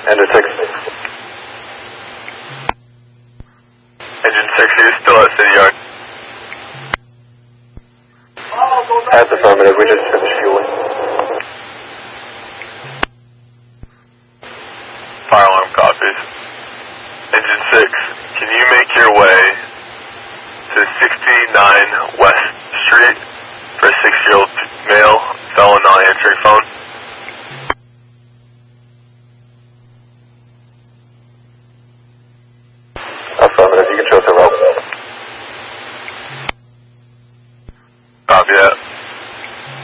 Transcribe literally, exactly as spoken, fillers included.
Engine six. Engine six, are you still at City Yard? That's affirmative, we just finished fueling. Fire alarm copies. Engine six, can you make your way to sixty-nine West Street for a six-year-old male felon not answering phone? Affirmative, you can show us around.